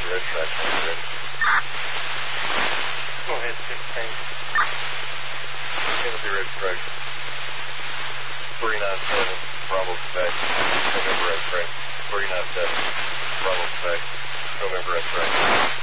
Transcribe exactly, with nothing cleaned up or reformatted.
red track. Go ahead, sixteen. Timothy red track. three nine seven, Bravo Quebec. November red track. three nine seven, Bravo Quebec. November red track.